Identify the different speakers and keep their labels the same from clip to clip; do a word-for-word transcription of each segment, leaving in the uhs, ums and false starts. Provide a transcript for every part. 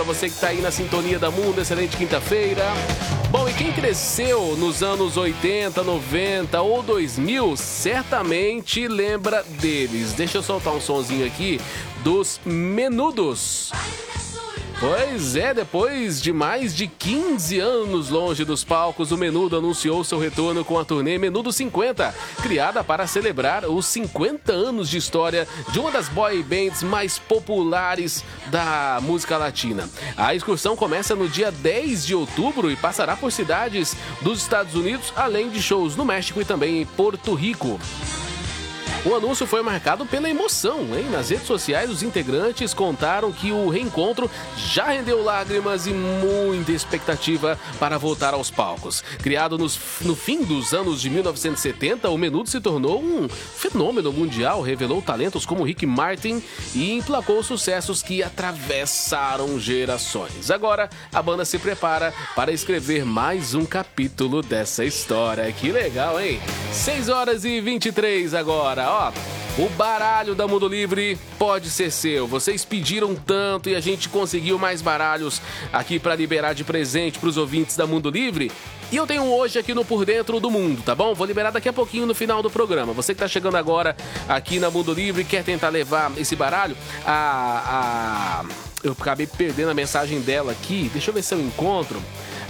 Speaker 1: você que está aí na sintonia da Mundo, excelente quinta-feira. Bom, e quem cresceu nos anos oitenta, noventa ou dois mil, certamente lembra deles. Deixa eu soltar um sonzinho aqui dos Menudos. Pois é, depois de mais de quinze anos longe dos palcos, o Menudo anunciou seu retorno com a turnê Menudo cinquenta, criada para celebrar os cinquenta anos de história de uma das boy bands mais populares da música latina. A excursão começa no dia dez de outubro e passará por cidades dos Estados Unidos, além de shows no México e também em Porto Rico. O anúncio foi marcado pela emoção, hein? Nas redes sociais, os integrantes contaram que o reencontro já rendeu lágrimas e muita expectativa para voltar aos palcos. Criado nos, no fim dos anos de mil novecentos e setenta, o Menudo se tornou um fenômeno mundial, revelou talentos como Ricky Martin e emplacou sucessos que atravessaram gerações. Agora, a banda se prepara para escrever mais um capítulo dessa história. Que legal, hein? seis horas e vinte e três agora, ó. O baralho da Mundo Livre pode ser seu. Vocês pediram tanto e a gente conseguiu mais baralhos aqui para liberar de presente para os ouvintes da Mundo Livre. E eu tenho hoje aqui no Por Dentro do Mundo, tá bom? Vou liberar daqui a pouquinho no final do programa. Você que tá chegando agora aqui na Mundo Livre e quer tentar levar esse baralho, a, a... eu acabei perdendo a mensagem dela aqui. Deixa eu ver se eu encontro.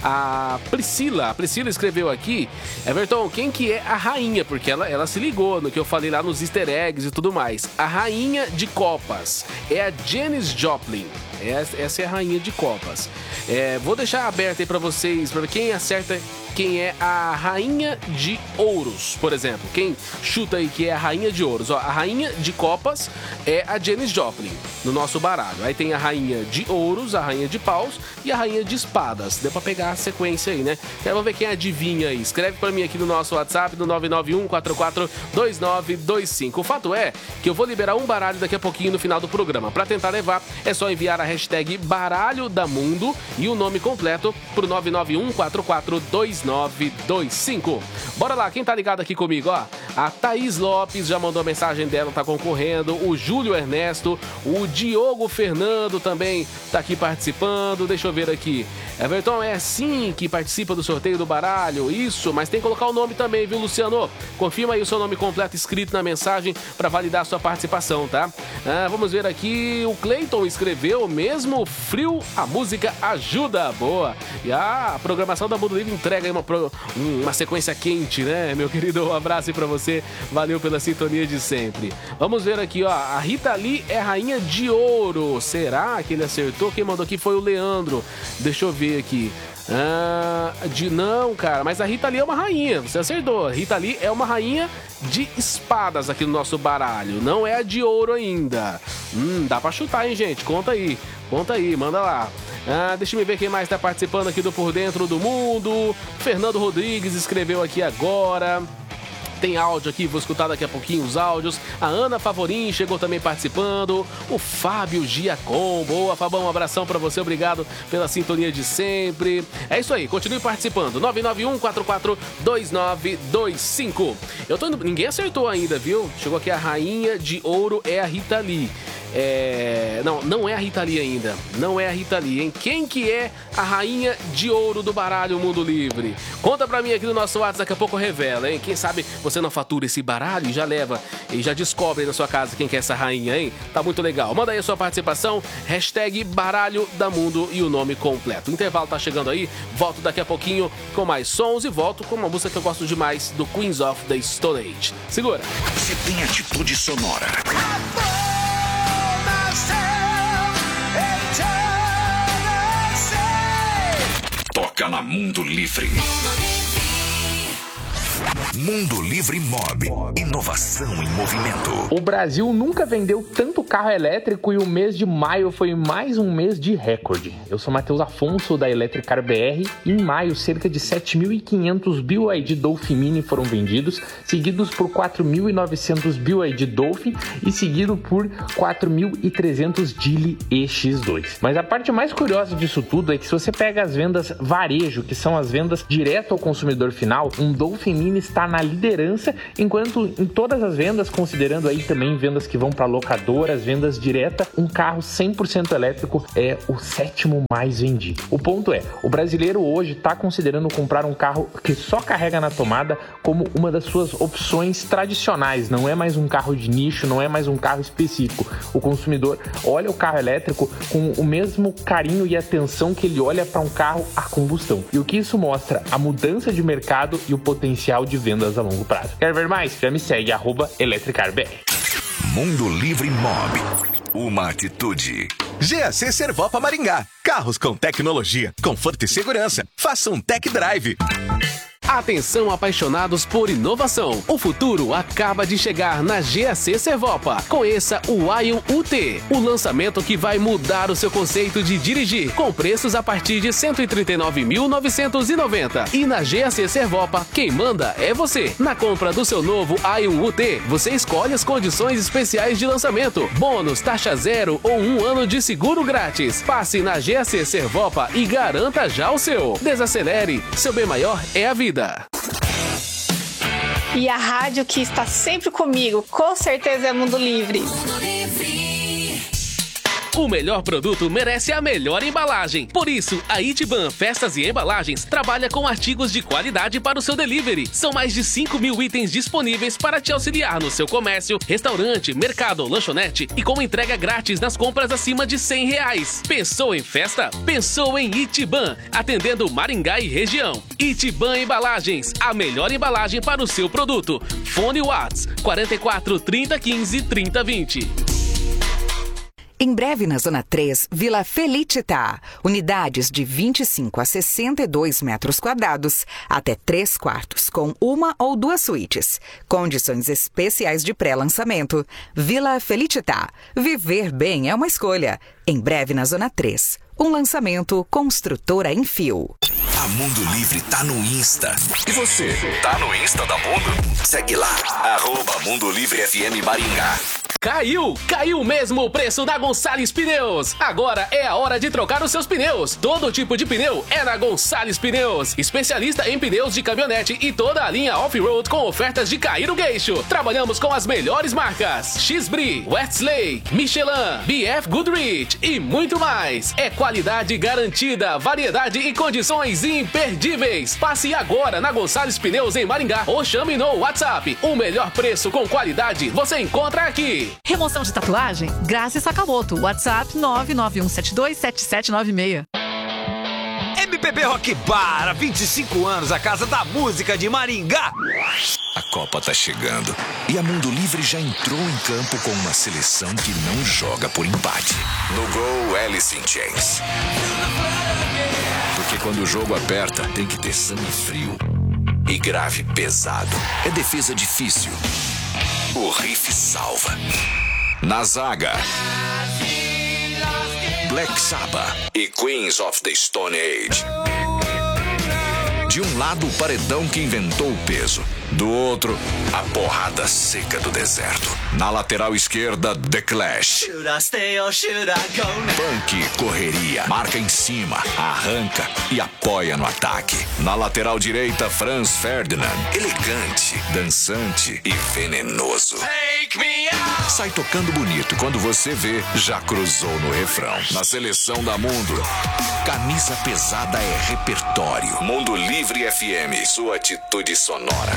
Speaker 1: A Priscila, a Priscila escreveu aqui: Everton, quem que é a rainha? Porque ela, ela se ligou no que eu falei lá nos easter eggs e tudo mais. A rainha de copas é a Janis Joplin. Essa é a rainha de copas. É, vou deixar aberto aí pra vocês, pra ver quem acerta quem é a rainha de ouros, por exemplo. Quem chuta aí que é a rainha de ouros? Ó, a rainha de copas é a Janis Joplin, no nosso baralho. Aí tem a rainha de ouros, a rainha de paus e a rainha de espadas. Deu pra pegar a sequência aí, né? Quero ver quem adivinha aí. Escreve pra mim aqui no nosso WhatsApp, no nove nove um, quatro quatro dois nove dois cinco. O fato é que eu vou liberar um baralho daqui a pouquinho no final do programa. Pra tentar levar, é só enviar a hashtag Baralho da Mundo e o nome completo pro nove nove um, quatro quatro dois nove dois cinco. Bora lá, quem tá ligado aqui comigo, ó? A Thaís Lopes já mandou a mensagem dela, tá concorrendo. O Júlio Ernesto, o Diogo Fernando também tá aqui participando. Deixa eu ver aqui. Everton, é sim que participa do sorteio do baralho? Isso, mas tem que colocar o nome também, viu, Luciano? Confirma aí o seu nome completo escrito na mensagem para validar a sua participação, tá? Ah, vamos ver aqui. O Cleiton escreveu: mesmo frio, a música ajuda. Boa. E a programação da Mundo Livre entrega aí uma, uma sequência quente, né, meu querido? Um abraço aí pra você. Valeu pela sintonia de sempre. Vamos ver aqui, ó. A Rita Lee é rainha de ouro. Será que ele acertou? Quem mandou aqui foi o Leandro. Deixa eu ver aqui. Ah, de não, cara, mas a Rita Lee é uma rainha, você acertou. A Rita Lee é uma rainha de espadas aqui no nosso baralho, não é a de ouro ainda. Hum, dá pra chutar, hein, gente? Conta aí, conta aí, manda lá. Ah, deixa eu ver quem mais tá participando aqui do Por Dentro do Mundo. Fernando Rodrigues escreveu aqui agora. Tem áudio aqui, vou escutar daqui a pouquinho os áudios. A Ana Favorim chegou também participando. O Fábio Giacom. Boa, Fabão, um abração pra você. Obrigado pela sintonia de sempre. É isso aí, continue participando. nove nove um, quatro quatro dois nove dois cinco. Eu tô indo... Ninguém acertou ainda, viu? Chegou aqui a rainha de ouro, é a Rita Lee. É... Não, não é a Rita Lee ainda. Não é a Rita Lee, hein? Quem que é a rainha de ouro do baralho Mundo Livre? Conta pra mim aqui no nosso WhatsApp, daqui a pouco revela, hein? Quem sabe você não fatura esse baralho e já leva e já descobre aí na sua casa quem que é essa rainha, hein? Tá muito legal. Manda aí a sua participação, hashtag Baralho da Mundo e o nome completo. O intervalo tá chegando aí, volto daqui a pouquinho com mais sons e volto com uma música que eu gosto demais, do Queens of the Stone Age. Segura!
Speaker 2: Você tem atitude sonora. Toca na Mundo Livre. Mundo Livre Mob. Inovação em movimento.
Speaker 3: O Brasil nunca vendeu tanto carro elétrico e o mês de maio foi mais um mês de recorde. Eu sou Matheus Afonso da Electricar B R e em maio cerca de sete mil e quinhentos B Y D Dolphin Mini foram vendidos, seguidos por quatro mil e novecentos B Y D Dolphin e seguido por quatro mil e trezentos Geely E X dois. Mas a parte mais curiosa disso tudo é que se você pega as vendas varejo, que são as vendas direto ao consumidor final, um Dolphin Mini Lamborghini está na liderança, enquanto em todas as vendas, considerando aí também vendas que vão para locadoras, vendas direta, um carro cem por cento elétrico é o sétimo mais vendido. O ponto é, o brasileiro hoje está considerando comprar um carro que só carrega na tomada como uma das suas opções tradicionais, não é mais um carro de nicho, não é mais um carro específico. O consumidor olha o carro elétrico com o mesmo carinho e atenção que ele olha para um carro a combustão. E o que isso mostra? A mudança de mercado e o potencial de vendas a longo prazo. Quer ver mais? Já me segue, arroba EletricarBR.
Speaker 2: Mundo Livre Mob. Uma atitude.
Speaker 4: G A C Servopa Maringá. Carros com tecnologia, conforto e segurança. Faça um tech drive.
Speaker 1: Atenção, apaixonados por inovação. O futuro acaba de chegar na G A C Servopa. Conheça o Ion U T, o lançamento que vai mudar o seu conceito de dirigir, com preços a partir de cento e trinta e nove mil novecentos e noventa. E na G A C Servopa, quem manda é você. Na compra do seu novo Ion U T, você escolhe as condições especiais de lançamento, bônus, taxa zero ou um ano de seguro grátis. Passe na G A C Servopa e garanta já o seu. Desacelere, seu bem maior é a vida.
Speaker 5: E a rádio que está sempre comigo, com certeza é Mundo Livre.
Speaker 6: Mundo Livre.
Speaker 1: O melhor produto merece a melhor embalagem. Por isso, a Itiban Festas e Embalagens trabalha com artigos de qualidade para o seu delivery. São mais de cinco mil itens disponíveis para te auxiliar no seu comércio, restaurante, mercado ou lanchonete e com entrega grátis nas compras acima de cem reais. Pensou em festa? Pensou em Itiban, atendendo Maringá e região. Itiban Embalagens, a melhor embalagem para o seu produto. Fone Whats quarenta e quatro, trinta, quinze, trinta, vinte.
Speaker 7: Em breve na Zona três, Vila Felicità. Unidades de vinte e cinco a sessenta e dois metros quadrados, até três quartos, com uma ou duas suítes. Condições especiais de pré-lançamento. Vila Felicità. Viver bem é uma escolha. Em breve na Zona três. Um lançamento Construtora em Fio.
Speaker 2: A Mundo Livre tá no Insta. E você, tá no Insta da Mundo? Segue lá, arroba Mundo Livre F M Maringá.
Speaker 1: Caiu! Caiu mesmo o preço da Gonçalves Pneus! Agora é a hora de trocar os seus pneus. Todo tipo de pneu é na Gonçalves Pneus. Especialista em pneus de caminhonete e toda a linha off-road com ofertas de cair o queixo. Trabalhamos com as melhores marcas: X-Bri, Westlake, Michelin, B F Goodrich e muito mais. É qualidade garantida, variedade e condições imperdíveis. Passe agora na Gonçalves Pneus em Maringá ou chame no WhatsApp. O melhor preço com qualidade você encontra aqui.
Speaker 8: Remoção de tatuagem? Graça Sakamoto. WhatsApp nove nove um sete dois sete sete nove seis.
Speaker 9: M P B Rock Bar, há vinte e cinco anos, a casa da música de Maringá.
Speaker 2: A Copa tá chegando e a Mundo Livre já entrou em campo com uma seleção que não joga por empate. No gol, Alice in Chains. Porque quando o jogo aperta, tem que ter sangue frio e grave pesado. É defesa difícil. O riff salva. Na zaga, Black Sabbath e Queens of the Stone Age. De um lado, o paredão que inventou o peso. Do outro, a porrada seca do deserto. Na lateral esquerda, The Clash. Punk, correria, marca em cima, arranca e apoia no ataque. Na lateral direita, Franz Ferdinand. Elegante, dançante e venenoso. Sai tocando bonito e quando você vê, já cruzou no refrão. Na seleção da Mundo, camisa pesada é repertório. Mundo Livre F M, sua atitude sonora.